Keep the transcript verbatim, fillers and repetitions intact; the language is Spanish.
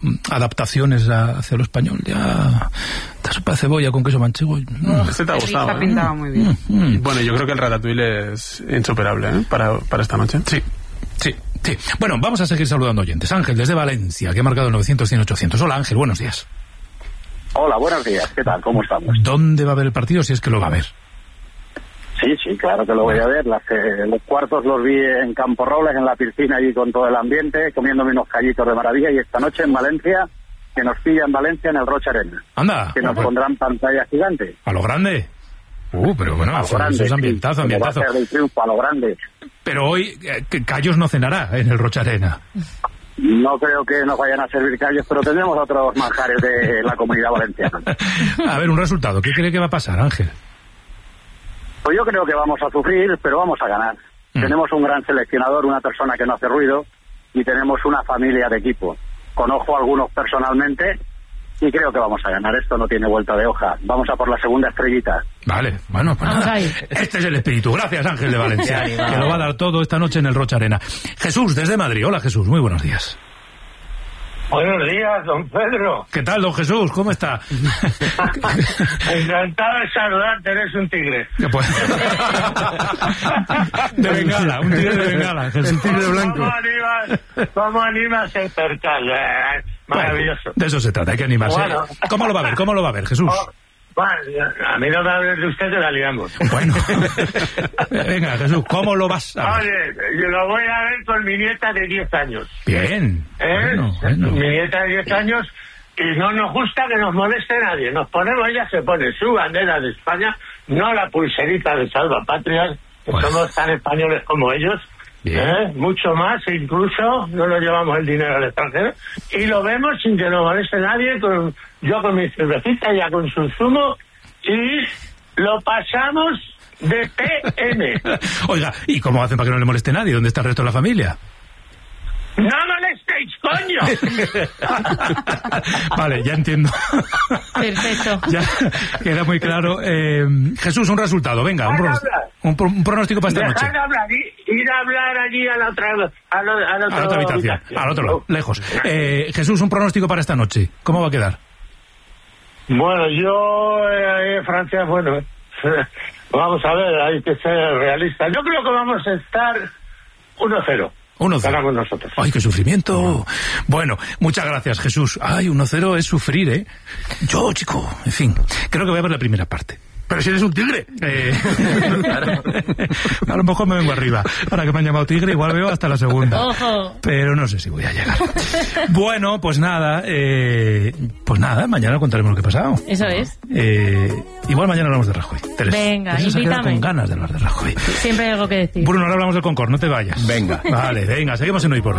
adaptaciones a, hacia lo español. Ya esta sopa de cebolla con queso manchego. No, este te ha gustado. Está pintado muy bien. Mm, mm. Bueno, yo creo que el ratatouille es insuperable, ¿eh? para, para esta noche. Sí, sí, sí. Bueno, vamos a seguir saludando oyentes. Ángel, desde Valencia, que ha marcado novecientos, cien, ochocientos. Hola, Ángel, buenos días. Hola, buenos días. ¿Qué tal? ¿Cómo estamos? ¿Dónde va a haber el partido, si es que lo va a ver? Sí, sí, claro que lo voy a ver. Las, eh, los cuartos los vi en Campo Robles, en la piscina, allí con todo el ambiente, comiéndome unos callitos de maravilla. Y esta noche en Valencia, que nos pilla en Valencia, en el Rocha Arena. Anda. Que nos bueno. pondrán pantalla gigante. ¿A lo grande? Uh, pero bueno, a lo eso, grande, eso es ambientazo, sí, ambientazo. Va a ser el triunfo, a lo grande. Pero hoy, eh, Callos no cenará en el Rocha Arena. No creo que nos vayan a servir callos, pero tenemos otros manjares de la comunidad valenciana. A ver, un resultado. ¿Qué cree que va a pasar, Ángel? Pues yo creo que vamos a sufrir, pero vamos a ganar. Mm. Tenemos un gran seleccionador, una persona que no hace ruido, y tenemos una familia de equipo. Conozco a algunos personalmente y creo que vamos a ganar. Esto no tiene vuelta de hoja. Vamos a por la segunda estrellita. Vale, bueno, pues nada. Este es el espíritu. Gracias, Ángel de Valencia, que lo va a dar todo esta noche en el Rocha Arena. Jesús, desde Madrid. Hola, Jesús. Muy buenos días. Buenos días, don Pedro. ¿Qué tal, don Jesús? ¿Cómo está? Encantado de saludarte, eres un tigre. Pues... de bengala, un tigre de bengala. Jesús. El tigre blanco. ¿Cómo animas, cómo animas el percal? Eh, maravilloso. Bueno, de eso se trata, hay que animarse. Bueno. ¿Cómo lo va a ver? ¿Cómo lo va a ver, Jesús? Oh. Bueno, a mí no me hables de usted, que la liamos. Bueno, venga, Jesús, ¿cómo lo vas a ver? Oye, yo lo voy a ver con mi nieta de diez años. Bien. ¿Eh? Bueno, bueno. Mi nieta de diez años, y no nos gusta que nos moleste nadie. Nos ponemos, ella se pone su bandera de España, no la pulserita de Salvapatrias, que bueno. somos tan españoles como ellos. ¿Eh? Mucho más, incluso no nos llevamos el dinero al extranjero y lo vemos sin que nos moleste nadie, con, yo con mi cervecita, ya con su zumo, y lo pasamos de P M. Oiga, ¿y cómo hacen para que no le moleste nadie? ¿Dónde está el resto de la familia? ¡No molestéis, coño! Vale, ya entiendo. Perfecto. Ya queda muy claro. Eh, Jesús, un resultado, venga, un, pronos un, un pronóstico para esta Dejad noche. Hablar, ir a hablar allí a la otra, a lo, a la otra, a la otra habitación, habitación, al otro lado, lejos. Eh, Jesús, un pronóstico para esta noche. ¿Cómo va a quedar? Bueno, yo eh, en Francia, bueno, vamos a ver, hay que ser realistas. Yo creo que vamos a estar uno cero. uno cero. Ganamos nosotros. Ay, qué sufrimiento. Bueno, muchas gracias, Jesús. Ay, uno cero es sufrir, ¿eh? Yo, chico, en fin, creo que voy a ver la primera parte. Pero si eres un tigre. Eh... a lo mejor me vengo arriba. Ahora que me han llamado tigre, igual veo hasta la segunda. Ojo. Pero no sé si voy a llegar. Bueno, pues nada, eh... pues nada, mañana contaremos lo que ha pasado. Eso es. Eh... Igual mañana hablamos de Rajoy. Teresa. Venga, Teresa invítame. Se ha quedado con ganas de hablar de Rajoy. Siempre hay algo que decir. Bruno, ahora hablamos del Concord, no te vayas. Venga. Vale, venga, seguimos en Hoy por Hoy.